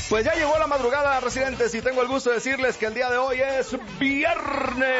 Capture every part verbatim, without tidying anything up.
Pues ya llegó la madrugada, residentes, y tengo el gusto de decirles que el día de hoy es viernes.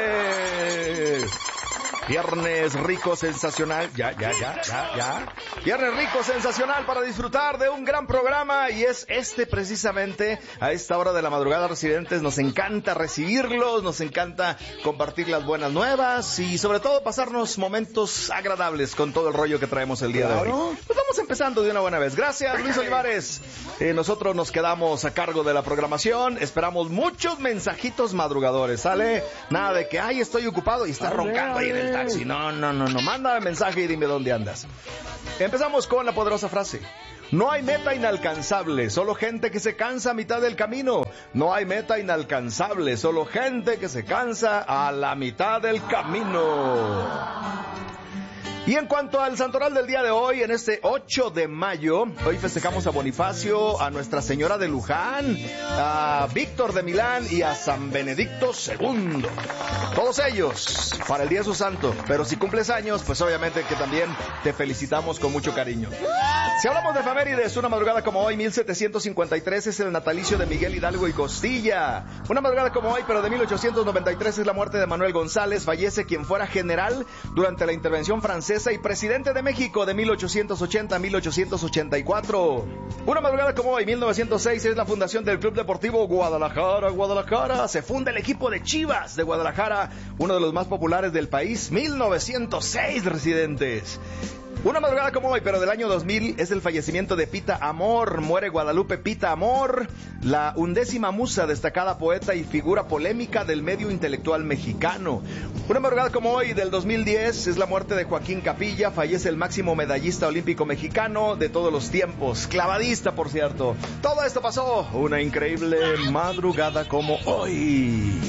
Viernes rico, sensacional, ya, ya, ya, ya, ya. Viernes rico, sensacional para disfrutar de un gran programa y es este precisamente a esta hora de la madrugada, residentes. Nos encanta recibirlos, nos encanta compartir las buenas nuevas y sobre todo pasarnos momentos agradables con todo el rollo que traemos el día de hoy. Pues vamos empezando de una buena vez. Gracias, Luis Olivares. Eh, nosotros nos quedamos a cargo de la programación. Esperamos muchos mensajitos madrugadores, ¿sale? Nada de que, ay, estoy ocupado y está roncando ahí en el taxi. No, no, no, no. Manda el mensaje y dime dónde andas. Empezamos con la poderosa frase. No hay meta inalcanzable, solo gente que se cansa a mitad del camino. No hay meta inalcanzable, solo gente que se cansa a la mitad del camino. Y en cuanto al santoral del día de hoy, en este ocho de mayo, hoy festejamos a Bonifacio, a Nuestra Señora de Luján, a Víctor de Milán y a San Benedicto segundo. Todos ellos para el día de su santo, pero si cumples años, pues obviamente que también te felicitamos con mucho cariño. Si hablamos de efemérides, una madrugada como hoy, mil setecientos cincuenta y tres, es el natalicio de Miguel Hidalgo y Costilla. Una madrugada como hoy, pero de mil ochocientos noventa y tres, es la muerte de Manuel González, fallece quien fuera general durante la intervención francesa y presidente de México de mil ochocientos ochenta a mil ochocientos ochenta y cuatro. Una madrugada como hoy, mil novecientos seis, es la fundación del Club Deportivo Guadalajara, Guadalajara. Se funda el equipo de Chivas de Guadalajara, uno de los más populares del país. mil novecientos seis, residentes. Una madrugada como hoy, pero del año dos mil, es el fallecimiento de Pita Amor. Muere Guadalupe Pita Amor, la undécima musa, destacada poeta y figura polémica del medio intelectual mexicano. Una madrugada como hoy, del dos mil diez, es la muerte de Joaquín Capilla. Fallece el máximo medallista olímpico mexicano de todos los tiempos. Clavadista, por cierto. Todo esto pasó una increíble madrugada como hoy.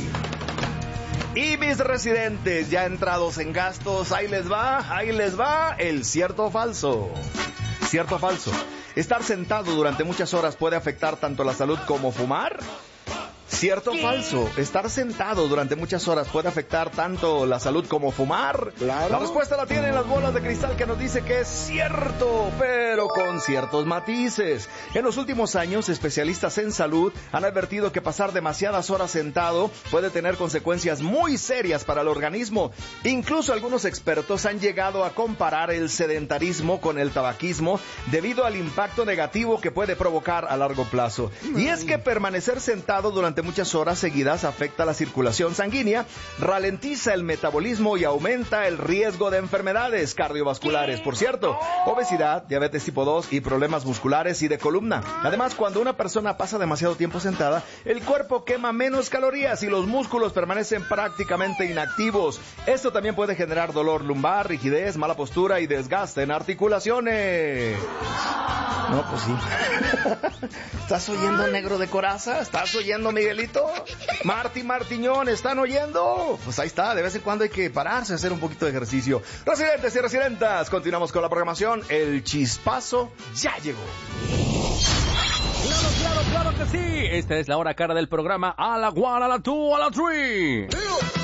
Y mis residentes, ya entrados en gastos, ahí les va, ahí les va el cierto o falso. Cierto o falso. ¿Estar sentado durante muchas horas puede afectar tanto la salud como fumar? ¿Cierto o falso? ¿Estar sentado durante muchas horas puede afectar tanto la salud como fumar? Claro. La respuesta la tienen las bolas de cristal que nos dice que es cierto, pero con ciertos matices. En los últimos años, especialistas en salud han advertido que pasar demasiadas horas sentado puede tener consecuencias muy serias para el organismo. Incluso algunos expertos han llegado a comparar el sedentarismo con el tabaquismo debido al impacto negativo que puede provocar a largo plazo. Y es que permanecer sentado durante muchas horas seguidas afecta la circulación sanguínea, ralentiza el metabolismo y aumenta el riesgo de enfermedades cardiovasculares. Por cierto, obesidad, diabetes tipo dos y problemas musculares y de columna. Además, cuando una persona pasa demasiado tiempo sentada, el cuerpo quema menos calorías y los músculos permanecen prácticamente inactivos. Esto también puede generar dolor lumbar, rigidez, mala postura y desgaste en articulaciones. No, pues sí. ¿Estás oyendo, negro de coraza? ¿Estás oyendo, Miguelito? Marti, Martiñón, ¿están oyendo? Pues ahí está, de vez en cuando hay que pararse a hacer un poquito de ejercicio. Residentes y residentas, continuamos con la programación. El chispazo ya llegó. Claro, claro, claro que sí. Esta es la hora cara del programa. A la one, a la two, a la three.